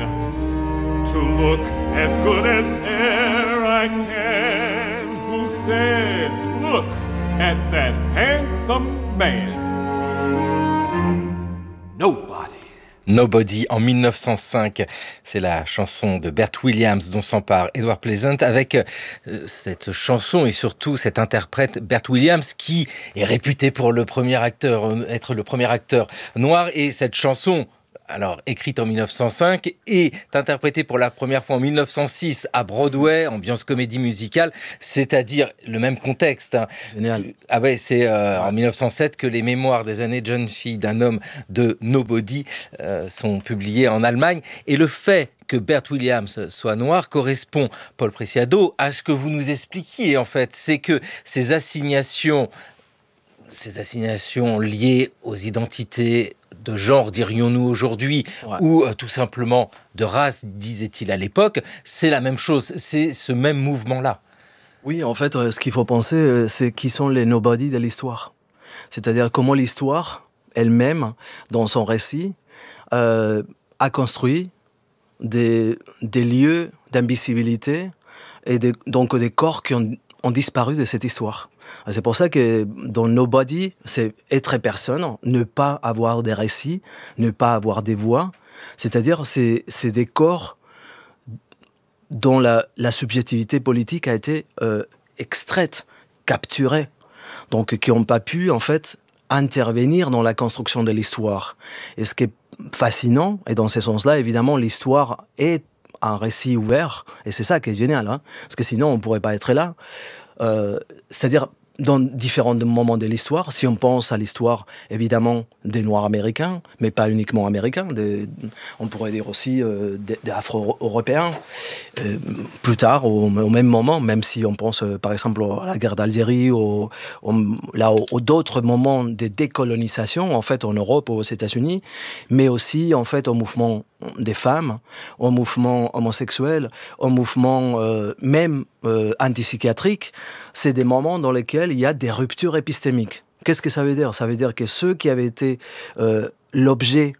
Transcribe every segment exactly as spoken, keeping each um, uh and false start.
to look as good as e'er I can. Who says, look at that handsome man? Nobody. Nobody en mille neuf cent cinq, c'est la chanson de Bert Williams dont s'empare Edward Pleasant avec euh, cette chanson et surtout cet interprète Bert Williams qui est réputé pour le premier acteur, euh, être le premier acteur noir et cette chanson alors écrite en mille neuf cent cinq, est interprétée pour la première fois en mille neuf cent six à Broadway, ambiance comédie musicale, c'est-à-dire le même contexte. Hein. Génial. Ah ouais, c'est euh, en mille neuf cent sept que les mémoires des années de jeune fille d'un homme de Nobody euh, sont publiées en Allemagne. Et le fait que Bert Williams soit noir correspond, Paul Preciado, à ce que vous nous expliquiez en fait. C'est que ces assignations, ces assignations liées aux identités de genre, dirions-nous aujourd'hui, ouais. ou euh, tout simplement de race, disait-il à l'époque, c'est la même chose, c'est ce même mouvement-là. Oui, en fait, ce qu'il faut penser, c'est qui sont les nobody de l'histoire. C'est-à-dire comment l'histoire elle-même, dans son récit, euh, a construit des, des lieux d'invisibilité et des, donc des corps qui ont, ont disparu de cette histoire. C'est pour ça que dans Nobody, c'est être personne, ne pas avoir des récits, ne pas avoir des voix. C'est-à-dire, c'est, c'est des corps dont la, la subjectivité politique a été euh, extraite, capturée. Donc, qui n'ont pas pu, en fait, intervenir dans la construction de l'histoire. Et ce qui est fascinant, et dans ce sens-là, évidemment, l'histoire est un récit ouvert. Et c'est ça qui est génial, hein, parce que sinon, on ne pourrait pas être là. Euh, c'est-à-dire, dans différents moments de l'histoire, si on pense à l'histoire, évidemment, des Noirs américains, mais pas uniquement américains, des, on pourrait dire aussi euh, des, des Afro-Européens, euh, plus tard, au, au même moment, même si on pense, euh, par exemple, à la guerre d'Algérie, au, au, là, au, au d'autres moments de décolonisation, en fait, en Europe, aux États-Unis, mais aussi, en fait, au mouvement des femmes, au mouvement homosexuel, au mouvement euh, même euh, antipsychiatrique, c'est des moments dans lesquels il y a des ruptures épistémiques. Qu'est-ce que ça veut dire ? Ça veut dire que ceux qui avaient été euh, l'objet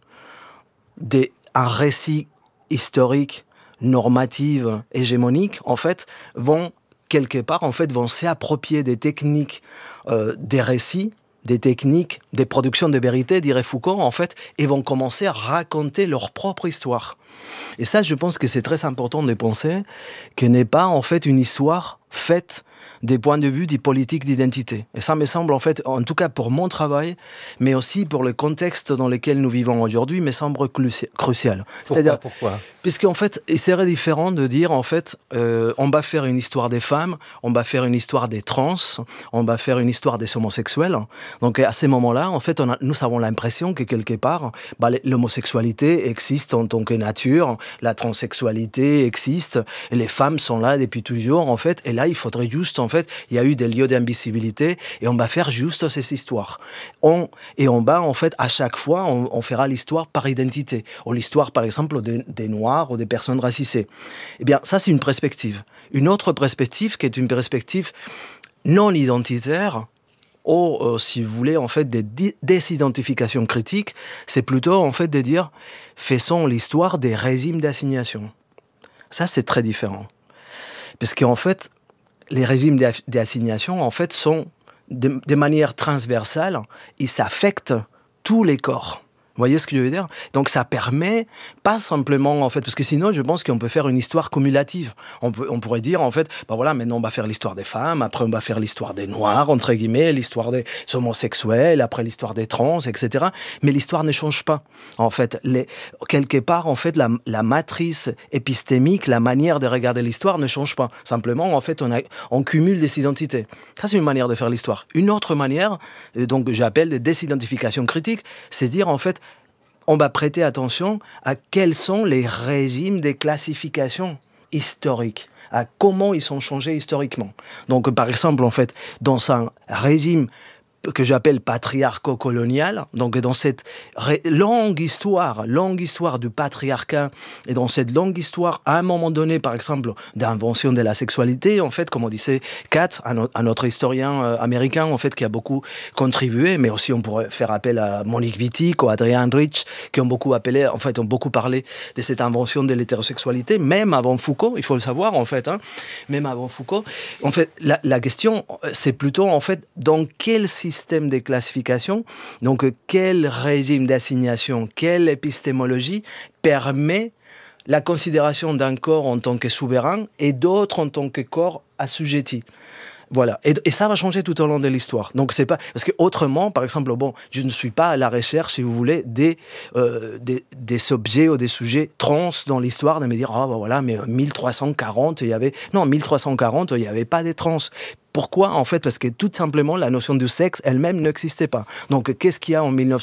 d'un récit historique, normatif, hégémonique, en fait, vont quelque part, en fait, vont s'approprier des techniques euh, des récits, des techniques, des productions de vérité, dirait Foucault, en fait, et vont commencer à raconter leur propre histoire. Et ça, je pense que c'est très important de penser que n'est pas, en fait, une histoire faite des points de vue des politiques d'identité. Et ça me semble, en fait, en tout cas pour mon travail, mais aussi pour le contexte dans lequel nous vivons aujourd'hui, me semble cruci- crucial. Pourquoi, C'est-à-dire, pourquoi puisqu'en fait, il serait différent de dire, en fait, euh, on va faire une histoire des femmes, on va faire une histoire des trans, on va faire une histoire des homosexuels. Donc, à ces moments-là, en fait, on a, nous avons l'impression que quelque part, bah, l'homosexualité existe en tant que nature, la transsexualité existe, et les femmes sont là depuis toujours, en fait, et là, il faudrait juste, en fait, il y a eu des lieux d'invisibilité, et on va faire juste ces histoires. On, et on va, en fait, à chaque fois, on, on fera l'histoire par identité, ou l'histoire, par exemple, des, des Noirs, ou des personnes racisées. Eh bien, ça, c'est une perspective. Une autre perspective, qui est une perspective non identitaire, ou, euh, si vous voulez, en fait, des di- désidentifications critiques, c'est plutôt, en fait, de dire, faisons l'histoire des régimes d'assignation. Ça, c'est très différent. Parce qu'en fait, les régimes d'assignation, en fait, sont de, de manière transversale, ils s'affectent tous les corps. Vous voyez ce que je veux dire ? Donc ça permet pas simplement, en fait, parce que sinon je pense qu'on peut faire une histoire cumulative. On, peut, on pourrait dire, en fait, ben voilà, maintenant on va faire l'histoire des femmes, après on va faire l'histoire des Noirs, entre guillemets, l'histoire des homosexuels, après l'histoire des trans, et cetera. Mais l'histoire ne change pas. En fait, les, quelque part, en fait, la, la matrice épistémique, la manière de regarder l'histoire ne change pas. Simplement, en fait, on, a, on cumule des identités. Ça, c'est une manière de faire l'histoire. Une autre manière, donc j'appelle des désidentifications critiques, c'est dire, en fait, on va prêter attention à quels sont les régimes des classifications historiques, à comment ils sont changés historiquement. Donc, par exemple, en fait, dans un régime que j'appelle patriarco-colonial. Donc, dans cette ré- longue histoire, longue histoire du patriarcat, et dans cette longue histoire, à un moment donné, par exemple, d'invention de la sexualité, en fait, comme on disait Katz, un, un autre historien euh, américain, en fait, qui a beaucoup contribué, mais aussi on pourrait faire appel à Monique Wittig ou Adrian Rich, qui ont beaucoup appelé, en fait, ont beaucoup parlé de cette invention de l'hétérosexualité, même avant Foucault, il faut le savoir, en fait, hein, même avant Foucault. En fait, la, la question, c'est plutôt, en fait, dans quel système de classification, donc quel régime d'assignation, quelle épistémologie permet la considération d'un corps en tant que souverain et d'autres en tant que corps assujetti. Voilà. Et, et ça va changer tout au long de l'histoire. Donc, c'est pas, parce que autrement, par exemple, bon, je ne suis pas à la recherche, si vous voulez, des, euh, des, des objets ou des sujets trans dans l'histoire, de me dire, ah, oh, ben voilà, mais mille trois cent quarante, il y avait, non, mille trois cent quarante, il n'y avait pas des trans. Pourquoi? En fait, parce que tout simplement, la notion du sexe elle-même n'existait pas. Donc, qu'est-ce qu'il y a en mille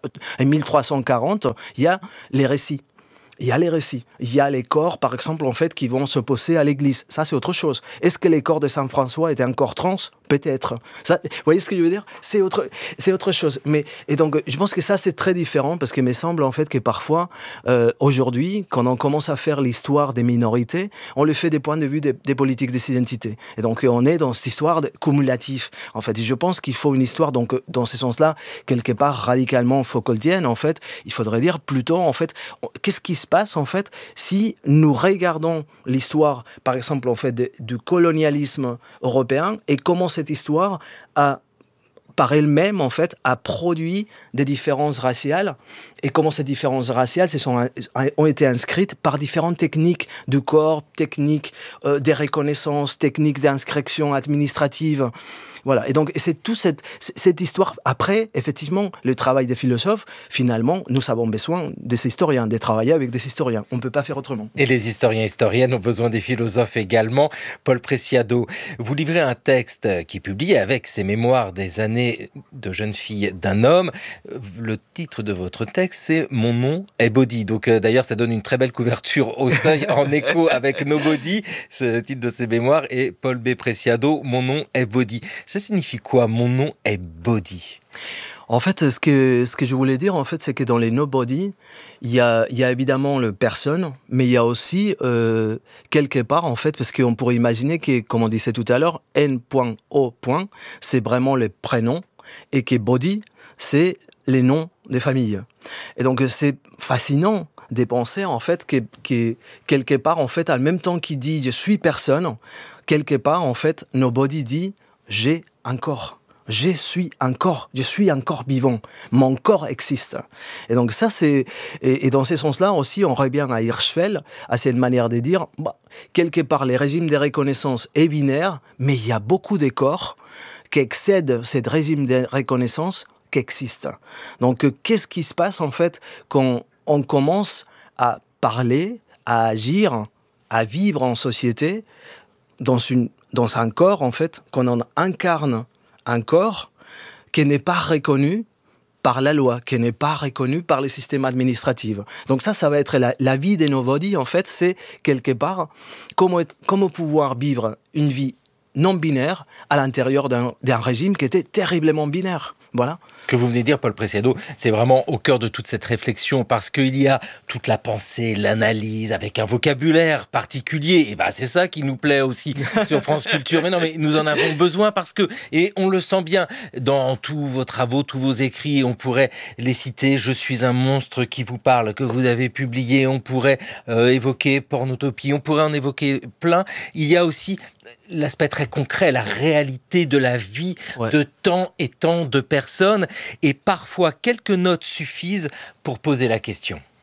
trois cent quarante? Il y a les récits. Il y a les récits, il y a les corps, par exemple, en fait, qui vont se poser à l'église. Ça, c'est autre chose. Est-ce que les corps de Saint François étaient un corps trans? Peut-être. Ça, vous voyez ce que je veux dire? C'est autre, c'est autre chose. Mais, et donc, je pense que ça, c'est très différent, parce qu'il me semble, en fait, que parfois, euh, aujourd'hui, quand on commence à faire l'histoire des minorités, on le fait des points de vue des, des politiques des identités. Et donc, on est dans cette histoire cumulative, en fait. Et je pense qu'il faut une histoire, donc, dans ce sens-là, quelque part radicalement Foucaultienne, en fait. Il faudrait dire plutôt, en fait, qu'est-ce qui se passe en fait si nous regardons l'histoire, par exemple en fait de, du colonialisme européen et comment cette histoire a par elle-même en fait a produit des différences raciales et comment ces différences raciales se sont, ont été inscrites par différentes techniques du corps, techniques euh, des reconnaissances, techniques d'inscription administrative. Voilà. Et donc, c'est toute cette, cette histoire. Après, effectivement, le travail des philosophes, finalement, nous avons besoin des historiens, de travailler avec des historiens. On ne peut pas faire autrement. Et les historiens et historiennes ont besoin des philosophes également. Paul Preciado, vous livrez un texte qui est publié avec ses mémoires des années de jeune fille d'un homme. Le titre de votre texte, c'est « Mon nom est Body ». Donc, euh, d'ailleurs, ça donne une très belle couverture au seuil en écho avec Nobody. Ce titre de ses mémoires est Paul B. Preciado, « Mon nom est Body ». Ça signifie quoi, mon nom est Body? En fait, ce que, ce que je voulais dire, en fait, c'est que dans les nobody, il y a, il y a évidemment le personne, mais il y a aussi, euh, quelque part, en fait, parce qu'on pourrait imaginer que, comme on disait tout à l'heure, N.O. c'est vraiment les prénoms, et que body, c'est les noms des familles. Et donc, c'est fascinant de penser, en fait, que, que quelque part, en fait, en même temps qu'il dit « je suis personne », quelque part, en fait, nobody dit « j'ai un corps ». Je suis un corps, je suis un corps vivant, mon corps existe. Et donc ça, c'est... Et, et dans ce sens-là aussi, on revient à Hirschfeld, à cette manière de dire, bah, quelque part, les régimes de reconnaissance est binaire, mais il y a beaucoup de corps qui excèdent ce régime de reconnaissance qui existe. Donc, qu'est-ce qui se passe, en fait, quand on commence à parler, à agir, à vivre en société, dans, une, dans un corps, en fait, qu'on en incarne un corps qui n'est pas reconnu par la loi, qui n'est pas reconnu par les systèmes administratifs. Donc ça, ça va être la, la vie des nobody, en fait, c'est quelque part comment, comment pouvoir vivre une vie non binaire à l'intérieur d'un, d'un régime qui était terriblement binaire. Voilà. Ce que vous venez de dire, Paul Preciado, c'est vraiment au cœur de toute cette réflexion, parce qu'il y a toute la pensée, l'analyse, avec un vocabulaire particulier. Et ben, c'est ça qui nous plaît aussi sur France Culture. Mais non, mais nous en avons besoin parce que, et on le sent bien dans tous vos travaux, tous vos écrits, on pourrait les citer. Je suis un monstre qui vous parle, que vous avez publié. On pourrait euh, évoquer Pornotopie, on pourrait en évoquer plein. Il y a aussi l'aspect très concret, la réalité de la vie, ouais, de tant et tant de personnes. Et parfois, quelques notes suffisent pour poser la question.